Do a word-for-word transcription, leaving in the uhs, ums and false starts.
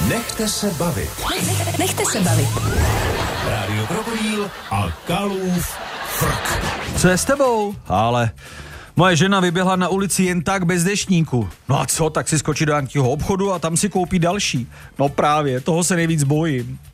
Nechte se bavit. Nechte se bavit. Rádio Krokodýl a Kalův frk. Co je s tebou? Ale moje žena vyběhla na ulici jen tak bez deštníku. No a co, tak si skočí do nějakého obchodu a tam si koupí další. No právě, toho se nejvíc bojím.